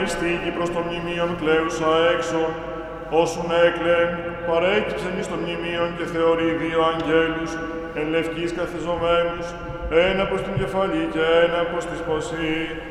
η στίγη προς το μνημείον κλαίουσα έξω, όσουν έκλαιεν, παρέκυψεν εις το μνημείον και θεωρεί δύο αγγέλους, εν λευκής καθεζομένους, ένα προς την κεφαλή και ένα προς τη σποσή,